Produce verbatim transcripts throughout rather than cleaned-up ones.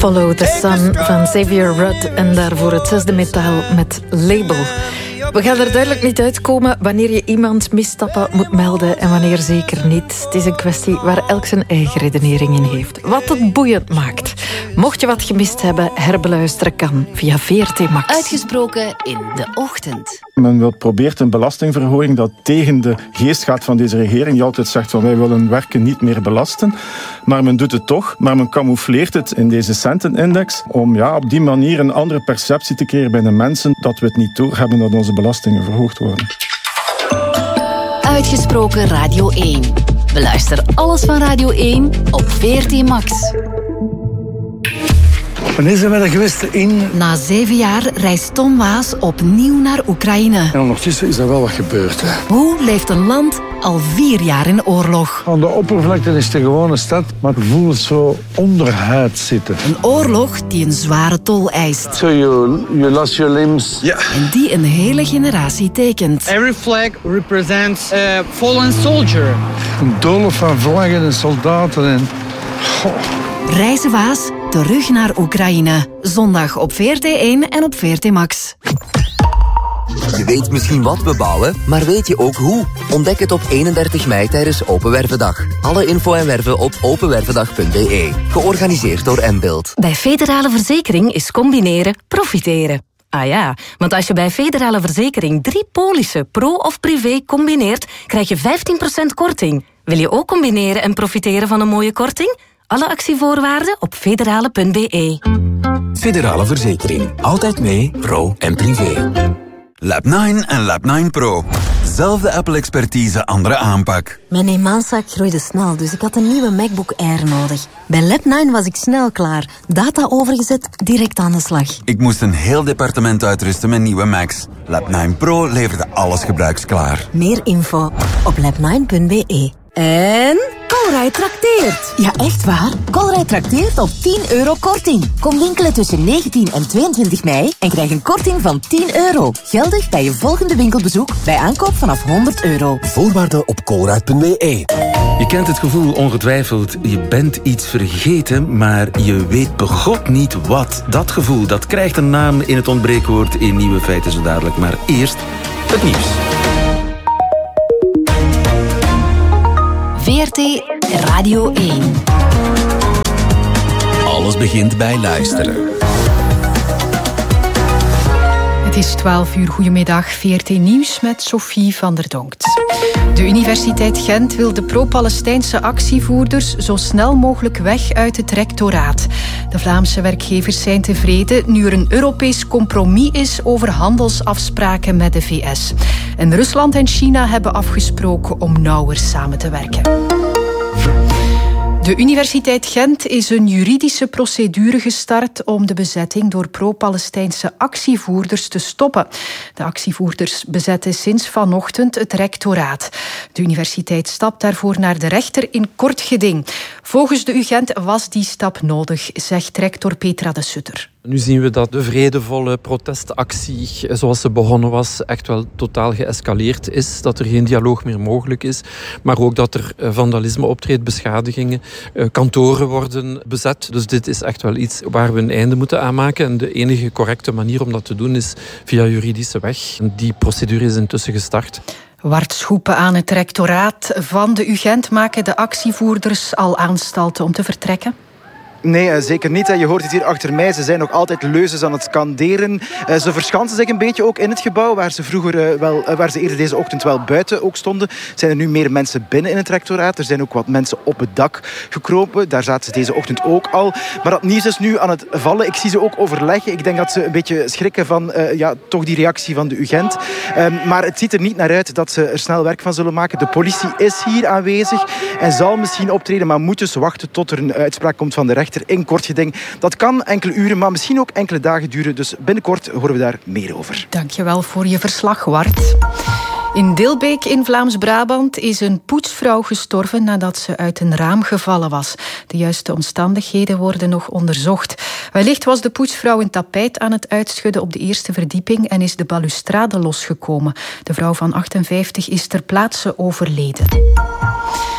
Follow the Sun van Xavier Rudd en daarvoor het zesde metaal met Label. We gaan er duidelijk niet uitkomen wanneer je iemand misstappen moet melden en wanneer zeker niet. Het is een kwestie waar elk zijn eigen redenering in heeft. Wat het boeiend maakt. Mocht je wat gemist hebben, herbeluisteren kan via V R T Max. Uitgesproken in de ochtend. Men wil probeert een belastingverhoging dat tegen de geest gaat van deze regering. Die altijd zegt van wij willen werken niet meer belasten. Maar men doet het toch. Maar men camoufleert het in deze centenindex om ja, op die manier een andere perceptie te creëren bij de mensen dat we het niet doorhebben dat onze belastingen verhoogd worden. Uitgesproken Radio één. Beluister alles van Radio één op V R T Max. Wanneer zijn we er geweest in? Na zeven jaar reist Tom Waas opnieuw naar Oekraïne. En ondertussen is er wel wat gebeurd. Hè. Hoe leeft een land al vier jaar in oorlog? Aan de oppervlakte is het een gewone stad, maar het voelt zo onderhuid zitten. Een oorlog die een zware tol eist. So you, you lost your limbs. Ja. En die een hele generatie tekent. Every flag represents a fallen soldier. Een doolhof van vlaggen en soldaten en... Goh. Reizen Waas terug naar Oekraïne. Zondag op V R T één en op V R T Max. Je weet misschien wat we bouwen, maar weet je ook hoe? Ontdek het op eenendertig mei tijdens Open Wervendag. Alle info en werven op openwervendag punt b e. Georganiseerd door Mbuild. Bij Federale Verzekering is combineren profiteren. Ah ja, want als je bij Federale Verzekering drie polissen, pro of privé, combineert, krijg je vijftien procent korting. Wil je ook combineren en profiteren van een mooie korting? Alle actievoorwaarden op federale punt b e. Federale Verzekering. Altijd mee, pro en privé. Lab nine en Lab nine Pro. Zelfde Apple-expertise, andere aanpak. Mijn eenmanszaak groeide snel, dus ik had een nieuwe MacBook Air nodig. Bij Lab nine was ik snel klaar. Data overgezet, direct aan de slag. Ik moest een heel departement uitrusten met nieuwe Macs. Lab nine Pro leverde alles gebruiksklaar. Meer info op lab nine punt b e. En Colruyt trakteert. Ja, echt waar? Colruyt trakteert op tien euro korting. Kom winkelen tussen negentien en tweeëntwintig mei en krijg een korting van tien euro. Geldig bij je volgende winkelbezoek bij aankoop vanaf honderd euro. Voorwaarden op colruyt punt b e. Je kent het gevoel ongetwijfeld, je bent iets vergeten, maar je weet begot niet wat. Dat gevoel, dat krijgt een naam in het ontbreekwoord in Nieuwe Feiten zo dadelijk. Maar eerst het nieuws. V R T Radio één. Alles begint bij luisteren. Het is twaalf uur, goedemiddag, V R T Nieuws met Sophie van der Donkt. De Universiteit Gent wil de pro-Palestijnse actievoerders zo snel mogelijk weg uit het rectoraat. De Vlaamse werkgevers zijn tevreden nu er een Europees compromis is over handelsafspraken met de V S. En Rusland en China hebben afgesproken om nauwer samen te werken. De Universiteit Gent is een juridische procedure gestart om de bezetting door pro-Palestijnse actievoerders te stoppen. De actievoerders bezetten sinds vanochtend het rectoraat. De universiteit stapt daarvoor naar de rechter in kort geding. Volgens de U Gent was die stap nodig, zegt rector Petra de Sutter. Nu zien we dat de vredevolle protestactie, zoals ze begonnen was, echt wel totaal geëscaleerd is. Dat er geen dialoog meer mogelijk is. Maar ook dat er vandalisme optreedt, beschadigingen, kantoren worden bezet. Dus dit is echt wel iets waar we een einde moeten aan maken. En de enige correcte manier om dat te doen is via juridische weg. Die procedure is intussen gestart. Wartschoepen aan het rectoraat van de U Gent maken de actievoerders al aanstalten om te vertrekken. Nee, zeker niet. Je hoort het hier achter mij. Ze zijn nog altijd leuzes aan het skanderen. Ze verschansen zich een beetje ook in het gebouw, waar ze, vroeger wel, waar ze eerder deze ochtend wel buiten ook stonden. Zijn er nu meer mensen binnen in het rectoraat. Er zijn ook wat mensen op het dak gekropen. Daar zaten ze deze ochtend ook al. Maar dat nieuws is nu aan het vallen. Ik zie ze ook overleggen. Ik denk dat ze een beetje schrikken van uh, ja, toch die reactie van de U Gent. Um, maar het ziet er niet naar uit dat ze er snel werk van zullen maken. De politie is hier aanwezig en zal misschien optreden, maar moet dus wachten tot er een uitspraak komt van de rechter in kort geding. Dat kan enkele uren, maar misschien ook enkele dagen duren. Dus binnenkort horen we daar meer over. Dankjewel voor je verslag, Wart. In Dilbeek in Vlaams-Brabant is een poetsvrouw gestorven nadat ze uit een raam gevallen was. De juiste omstandigheden worden nog onderzocht. Wellicht was de poetsvrouw een tapijt aan het uitschudden op de eerste verdieping en is de balustrade losgekomen. De vrouw van achtenvijftig is ter plaatse overleden.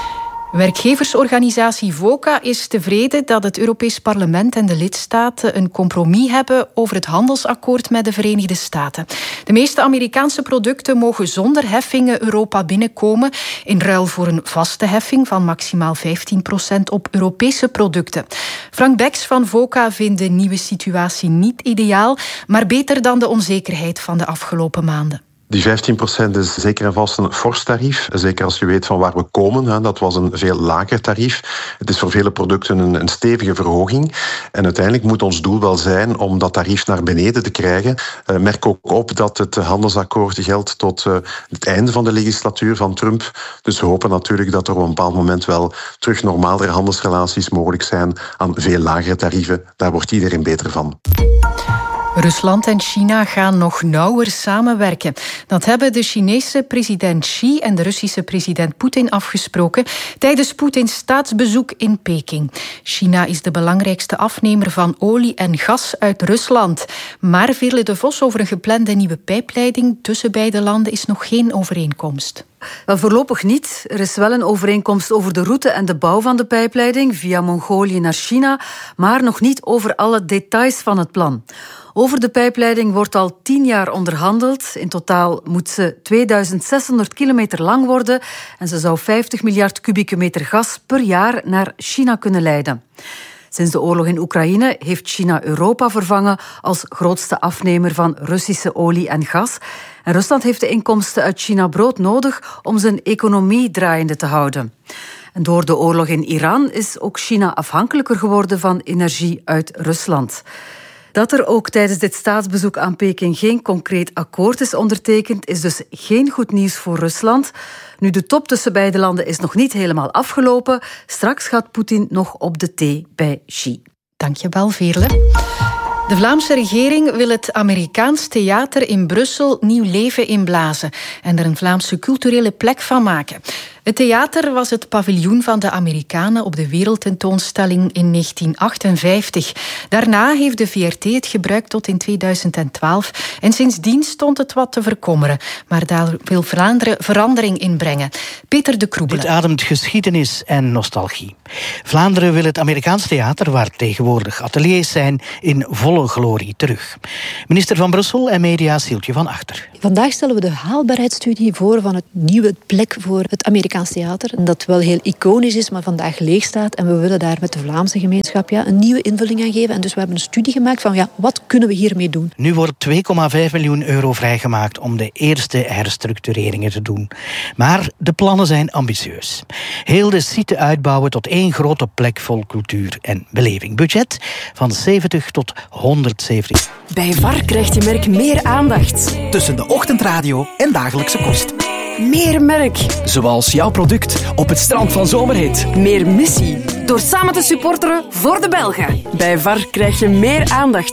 Werkgeversorganisatie VOCA is tevreden dat het Europees Parlement en de lidstaten een compromis hebben over het handelsakkoord met de Verenigde Staten. De meeste Amerikaanse producten mogen zonder heffingen Europa binnenkomen, in ruil voor een vaste heffing van maximaal vijftien procent op Europese producten. Frank Beks van VOCA vindt de nieuwe situatie niet ideaal, maar beter dan de onzekerheid van de afgelopen maanden. Die vijftien procent is zeker en vast een fors tarief. Zeker als je weet van waar we komen. Dat was een veel lager tarief. Het is voor vele producten een, een stevige verhoging. En uiteindelijk moet ons doel wel zijn om dat tarief naar beneden te krijgen. Uh, merk ook op dat het handelsakkoord geldt tot uh, het einde van de legislatuur van Trump. Dus we hopen natuurlijk dat er op een bepaald moment wel terug normalere handelsrelaties mogelijk zijn aan veel lagere tarieven. Daar wordt iedereen beter van. Rusland en China gaan nog nauwer samenwerken. Dat hebben de Chinese president Xi en de Russische president Poetin afgesproken tijdens Poetins staatsbezoek in Peking. China is de belangrijkste afnemer van olie en gas uit Rusland. Maar Veerle de Vos over een geplande nieuwe pijpleiding tussen beide landen is nog geen overeenkomst. Wel, voorlopig niet. Er is wel een overeenkomst over de route en de bouw van de pijpleiding via Mongolië naar China, maar nog niet over alle details van het plan. Over de pijpleiding wordt al tien jaar onderhandeld. In totaal moet ze tweeduizend zeshonderd kilometer lang worden en ze zou vijftig miljard kubieke meter gas per jaar naar China kunnen leiden. Sinds de oorlog in Oekraïne heeft China Europa vervangen als grootste afnemer van Russische olie en gas. En Rusland heeft de inkomsten uit China broodnodig om zijn economie draaiende te houden. En door de oorlog in Iran is ook China afhankelijker geworden van energie uit Rusland. Dat er ook tijdens dit staatsbezoek aan Peking geen concreet akkoord is ondertekend, is dus geen goed nieuws voor Rusland. Nu, de top tussen beide landen is nog niet helemaal afgelopen. Straks gaat Poetin nog op de thee bij Xi. Dank je wel, Veerle. De Vlaamse regering wil het Amerikaans theater in Brussel nieuw leven inblazen en er een Vlaamse culturele plek van maken. Het theater was het paviljoen van de Amerikanen op de wereldtentoonstelling in negentien achtenvijftig. Daarna heeft de V R T het gebruikt tot in tweeduizend twaalf en sindsdien stond het wat te verkommeren. Maar daar wil Vlaanderen verandering in brengen. Peter de Kroebelen. Dit ademt geschiedenis en nostalgie. Vlaanderen wil het Amerikaans theater, waar tegenwoordig ateliers zijn, in volle glorie terug. Minister van Brussel en Media Sieltje van Achter. Vandaag stellen we de haalbaarheidsstudie voor van het nieuwe plek voor het Amerikaans theater. Dat wel heel iconisch is, maar vandaag leeg staat. En we willen daar met de Vlaamse gemeenschap ja, een nieuwe invulling aan geven. En dus we hebben een studie gemaakt van ja, wat kunnen we hiermee doen. Nu wordt twee komma vijf miljoen euro vrijgemaakt om de eerste herstructureringen te doen. Maar de plannen zijn ambitieus. Heel de site uitbouwen tot één grote plek vol cultuur en beleving. Budget van zeventig tot honderdzeventig. Bij V A R krijgt je merk meer aandacht. Tussen de ochtendradio en dagelijkse kost. Meer merk. Zoals jouw product op het strand van Zomerhit. Meer missie. Door samen te supporteren voor de Belgen. Bij V A R krijg je meer aandacht